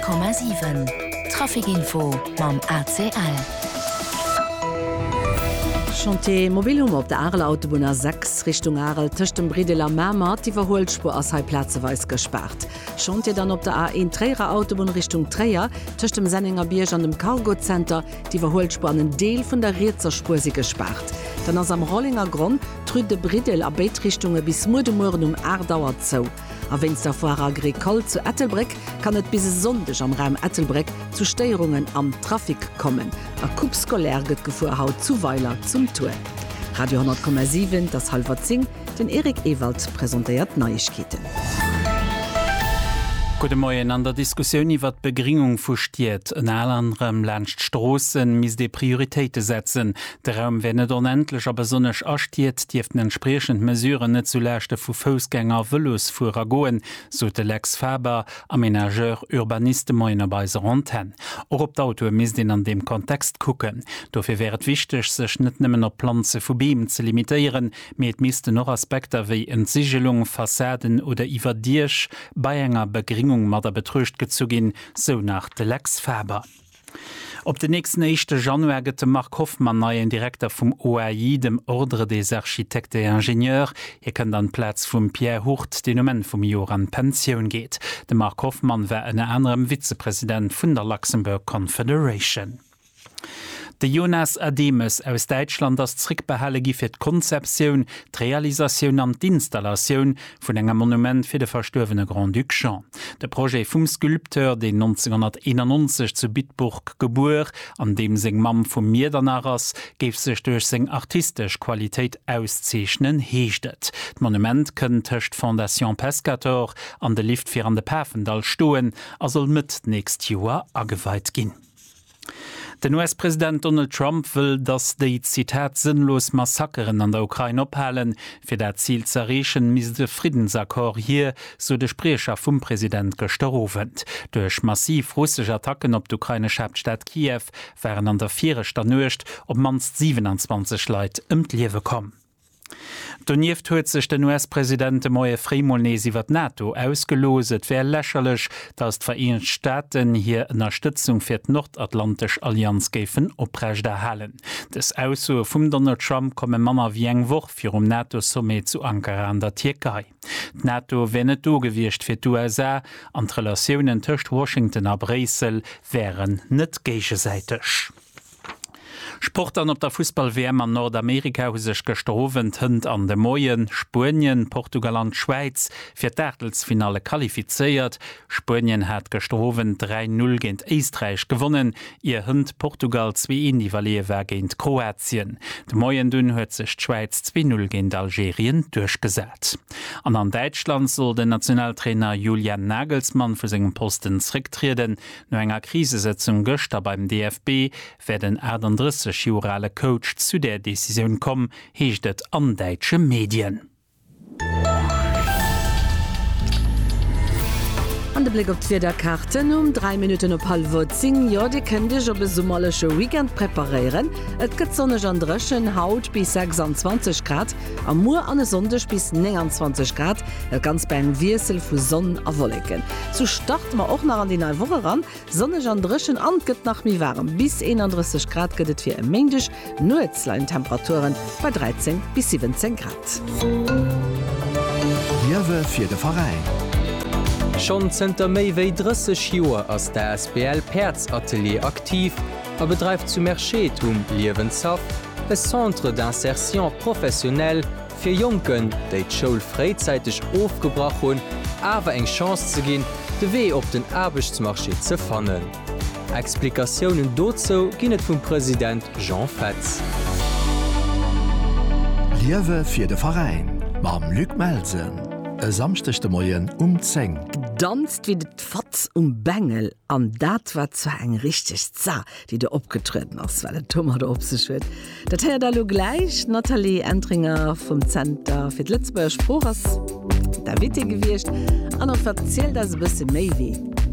100,7 Trafikinfo mam ACL. Chantier Mobilum op der Arel Autobahn 6 Richtung Arel töcht dem Brideler Mämer die Verholspur aus Heilplatzeweis gespart. Chantier dann op der A1 Träger Autobahn Richtung Träger töcht dem Senninger Bierg an dem Cargo Center die Verholspur an den Deel von der Rizerspur sie gespart. Dann aus am Rollinger Grund trüt de Bridel a Beitrichtungen bis Mudemurden Ardauer zo. A wenns der vor Agrikol zu Ettelbreck kann et bis sonndech am Raum Ettelbreck zu Steierungen am Trafik kommen. A Kupskolär gëtt gefuhr haut zuweiler zum Tour. Radio 10,7 das Halverzing, den Erik Ewald präsentiert Neuigkeiten. Gute Morgen. An der Diskussion iwwer Begringung fustiert en anderem Landstrossen mis de Prioritäten setzen. Der Raum wennet unendlich aber sonnech astiert, die den entsprechend Mesuren net zulächte vu Fußgänger Velosfuhrer goen, so de Lex Faber, Aménageur, Urbaniste moiner bei Ranten. Auch op d'Auto mis den an dem Kontext gucken. Dafür wäret wichtig, sech net nimmen op Planze vu Beam zu limitieren, met miste noch Aspekte wie Entsiegelung, Fassaden oder iwwer Dirsch bei enger Begringung mat der betrücht gezugin, so nach de Lex Faber. Op den nächsten 1. Januar gëtt Mark Hoffmann neien Direktor vom OAI, dem Ordre des Architekten et Ingenieurs. Hier kann dann Platz vum Pierre Hurt, den vom Jahr an Pension geht. De Mark Hoffmann war en anderem Vizepräsident vun der Luxemburg Confederation. De Jonas Ademes aus Deutschland as Trickbehalle gi fir d'Konzeptioun, d'Realisaioun an d'Installationun vun engem Monument fir de verstorvene Grand Duc Jean. De Projekt vum Skulpteur, den 1991 zu Bitburg geboren, an dem seg Mam vum Miedernaras geif sech durch seg artistisch Qualitätit auszeichnen heechtet. D' Monument kënnt tëcht Fondation Pescator an de Lift fir an de Pafendal stoen, a soll mit nächst Joer ageweit ginn. Den US-Präsident Donald Trump will, dass die Zitat sinnlos Massakeren an der Ukraine ophalen. Für das Ziel zu erreichen, muss der Friedensakkord hier, so der Sprecher vom Präsident gestorben. Durch massiv russische Attacken auf die ukrainische Hauptstadt Kiew wären an der 4. Nacht ob manst 27 Leute ums Leben kommen. Donieft huet sech den US-Präsident de Moie Fremonesi wat NATO ausgeloset, wär lächerlech, dats d'Vereinigten Staaten hier Unterstützung fir d' Nordatlantisch Allianz géfen oprecht erhalen. Des Aussue vum Donald Trump komme Manner wie eng woch fir NATO-Summit zu Ankara an der Türkei. NATO wennet dogewircht fir d'USA an d'Relationioen tëcht Washington a Bresel wären net gegesäiteg. Sport an op der Fußball-WM an Nordamerika hu sech gestorwen hënd an de Moien, Spien, Portugal an Schweiz fir d'Ärtelsfinale qualifiziert. Spien hat gestorwen 3-0 géint Eistreich gewonnen, ihr hënd Portugal 2-1 Ivaluwer géint Kroatien. De Moien dun huet sech d'Schweiz 2-0 géint Algerien durchgesät. An Deutschland soll der Nationaltrainer Julian Nagelsmann für segem Posten zurücktreten. No enger Krisesetzung gëchter beim DFB werden 38 jurale Coach zu der Decision kommen, heecht et an deutsche Medien. An de Blick op d'Wederkarten 3 Minuten op halb 10. Ja, die könnt ihr op sommerlesche Weekend präparieren. Et gëtt sonnech an dreschen Haut bis 26 Grad, am Mur an Sonntag bis 29 Grad, ganz beim Wirsel vu Sonn a Wolken. So starten wir auch noch an die neue Woche ran. Sonnech an dreschen an gëtt nach mi warm. Bis 31 Grad gëtt fir em Mengdech, nur kleinen Temperaturen bei 13 bis 17 Grad. Liewe fir de Verein. Schon zenter méi wéi 30 Joer ass der SBL Perz-Atelier aktiv a bedreift zu Merchetum Liewenshaft, e Centre d'insertion professionell fir Jonken, déi d'Schoul freizeitig aufgebracht hun, awer eng Chance ze ginn, de Wee op den Arbechtsmarché ze fannen. Explikationen dozo ginnet vum Präsident Jean Fetz. Liewe fir de Verein, mam Luc Melsen. E samstechte Moien 10. Danst wie det Fatz Bengel an dat war zwar eng richtig za, die du opgetreten hast, weil der Tom hat opsisch wird. Dat her da lo gleich Nathalie Endringer vom Center für Letzburger Spruchers, da wird dir gewircht, an noch erzählt das ein bisschen mehr wie